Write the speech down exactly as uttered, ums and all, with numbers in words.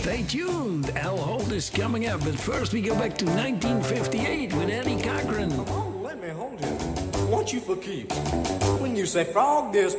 Stay tuned. Al Holt is coming up, but first we go back to nineteen fifty-eight with Eddie Cochran. Come on, let me hold you. Want you for keeps. When you say frog this,